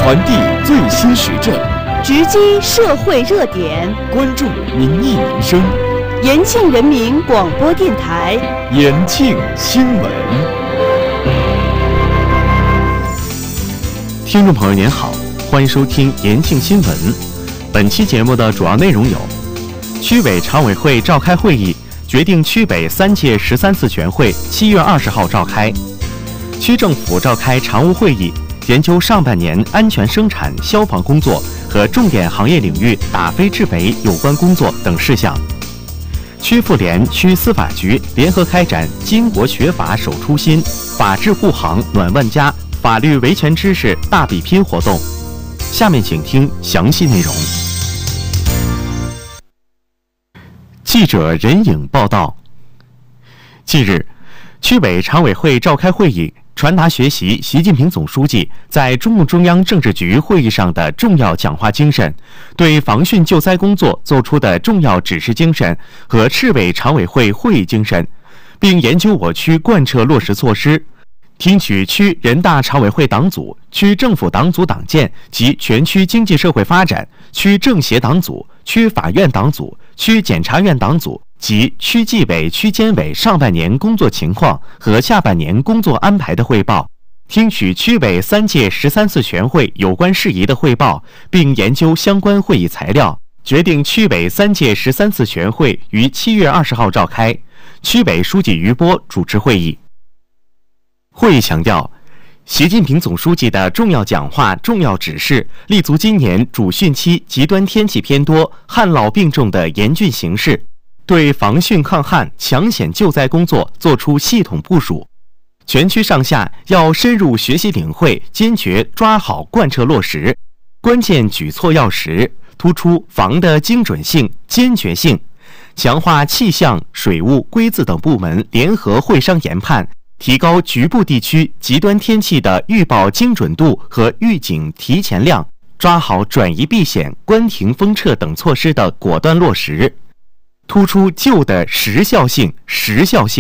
传递最新时政， 直击社会热点， 关注民意民生。 延庆人民广播电台， 延庆新闻。 听众朋友您好，欢迎收听延庆新闻。本期节目的主要内容有：区委常委会召开会议，决定区北3届13次全会7月20号召开；区政府召开常务会议，研究上半年安全生产、消防工作和重点行业领域打非治伪有关工作等事项。区妇联、区司法局联合开展巾帼学法守初心、法治护航暖万家、法律维权知识大比拼活动。下面请听详细内容。记者任颖报道。近日，区委常委会召开会议，传达学习习近平总书记在中共中央政治局会议上的重要讲话精神，对防汛救灾工作作出的重要指示精神和市委常委会会议精神，并研究我区贯彻落实措施，听取区人大常委会党组、区政府党组党建及全区经济社会发展、区政协党组、区法院党组、区检察院党组及区纪委、区监委上半年工作情况和下半年工作安排的汇报，听取区委3届13次全会有关事宜的汇报，并研究相关会议材料，决定区委3届13次全会于7月20号召开。区委书记于波主持会议。会议强调，习近平总书记的重要讲话、重要指示，立足今年主汛期极端天气偏多、旱涝并重的严峻形势，对防汛抗旱、抢险救灾工作作出系统部署。全区上下要深入学习领会，坚决抓好贯彻落实，关键举措要实，突出防的精准性、坚决性，强化气象、水务、规字等部门联合会商研判，提高局部地区极端天气的预报精准度和预警提前量，抓好转移避险、关停封撤等措施的果断落实，突出救的时效性、时效性。